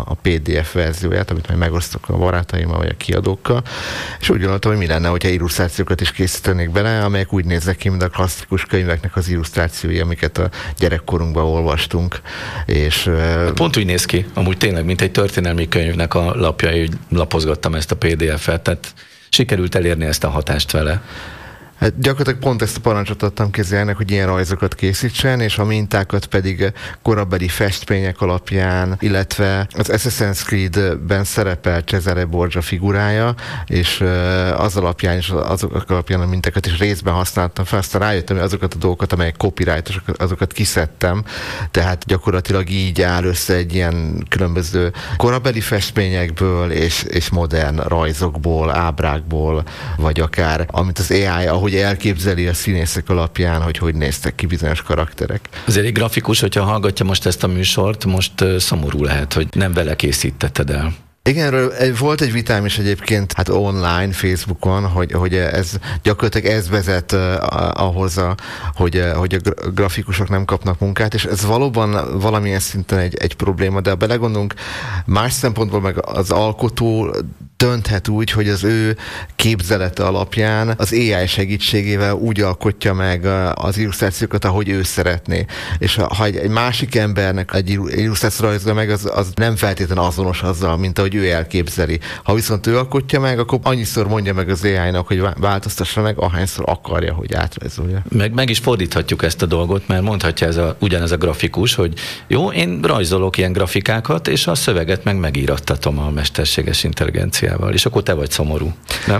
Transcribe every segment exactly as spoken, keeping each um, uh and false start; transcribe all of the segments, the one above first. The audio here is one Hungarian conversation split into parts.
a pé dé ef verzióját, amit majd megosztok a barátaimmal vagy a kiadókkal, és úgy gondoltam, hogy mi lenne, hogyha illusztrációkat is készítenék bele, amelyek úgy néznek ki, mint a klasszikus könyveknek az illusztrációi, amiket a gyerekkorunkban olvastunk. És, pont úgy néz ki, amúgy tényleg, mint egy történelmi könyvnek a lapja, hogy lapozgattam ezt a pé dé ef-et, tehát sikerült elérni ezt a hatást vele. Hát gyakorlatilag pont ezt a parancsot adtam kezélnek, hogy ilyen rajzokat készítsen, és a mintákat pedig korabeli festmények alapján, illetve az Assassin's Creed-ben szerepel Cesare Borgia figurája, és az alapján és azok alapján a mintákat is részben használtam fel, aztán rájöttem, hogy azokat a dolgokat, amelyek copyrightos, azokat kiszedtem, tehát gyakorlatilag így áll össze egy ilyen különböző korabeli festményekből és, és modern rajzokból, ábrákból, vagy akár, amit az á i, hogy elképzeli a színészek alapján, hogy hogy néztek ki bizonyos karakterek. Azért egy grafikus, hogyha hallgatja most ezt a műsort, most uh, szomorú lehet, hogy nem vele készítetted el. Igen, erről volt egy vitám is egyébként hát online, Facebookon, hogy, hogy ez gyakorlatilag ez vezet uh, ahhoz, a, hogy, uh, hogy a grafikusok nem kapnak munkát, és ez valóban valamilyen szinten egy, egy probléma, de ha belegondolunk, más szempontból meg az alkotó dönthet úgy, hogy az ő képzelete alapján az á i segítségével úgy alkotja meg az illusztrációkat, ahogy ő szeretné. És ha egy, egy másik embernek egy illusztráció rajzol meg, az, az nem feltétlenül azonos azzal, mint ahogy ő elképzeli. Ha viszont ő alkotja meg, akkor annyiszor mondja meg az á i-nak, hogy változtassa meg, ahányszor akarja, hogy átrajzolja. Meg, meg is fordíthatjuk ezt a dolgot, mert mondhatja ez a, ugyanez a grafikus, hogy jó, én rajzolok ilyen grafikákat, és a szöveget meg megírattatom a mesterséges intelligencia. És akkor te vagy szomorú, nem?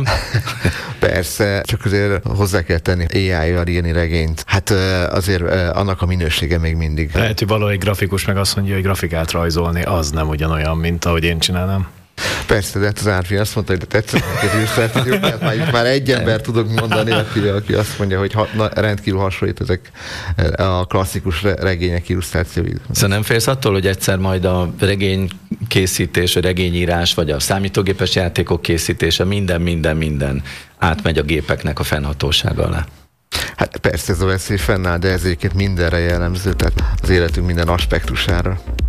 Persze, csak azért hozzá kell tenni á i-jal írni regényt. Hát azért annak a minősége még mindig. Lehet, hogy valahogy grafikus meg azt mondja, hogy grafikát rajzolni, az nem ugyanolyan, mint ahogy én csinálnám. Persze, de hát az Árfi azt mondta, hogy de tetszett neked illusztrációk, mert már, már egy ember tudok mondani, aki, aki azt mondja, hogy ha, na, rendkívül hasonlít ezek a klasszikus regények illusztrációi. Szóval nem félsz attól, hogy egyszer majd a regény készítés, a regényírás, vagy a számítógépes játékok készítése, minden, minden, minden átmegy a gépeknek a fennhatósága alá? Hát persze ez a veszély fennáll, de ez egyébként mindenre jellemző, tehát az életünk minden aspektusára.